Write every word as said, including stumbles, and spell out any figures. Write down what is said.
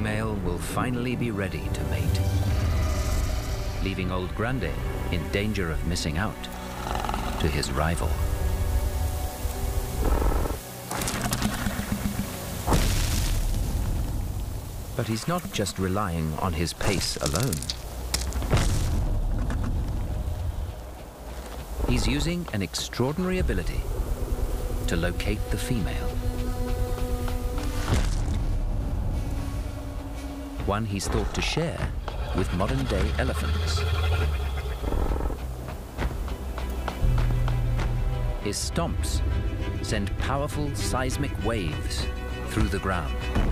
female will finally be ready to mate, leaving old Grande in danger of missing out to his rival. But he's not just relying on his pace alone. He's using an extraordinary ability to locate the female. One he's thought to share with modern-day elephants. His stomps send powerful seismic waves through the ground.